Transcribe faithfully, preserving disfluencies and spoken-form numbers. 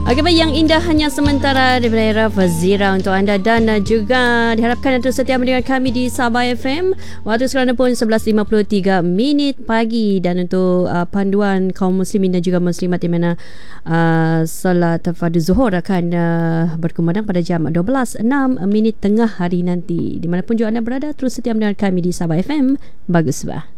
Okey, baik, yang indah hanya sementara daripada era Fazira untuk anda, dan uh, juga diharapkan anda terus setia mendengar kami di Sabah F M. Waktu sekarang pun sebelas lima puluh tiga minit pagi, dan untuk uh, panduan kaum muslimin dan juga muslimat di mana uh, solat fardu zuhur akan uh, berkumandang pada jam dua belas enam minit tengah hari nanti. Di manapun juga anda berada, terus setia mendengar kami di Sabah F M. Bagus bah.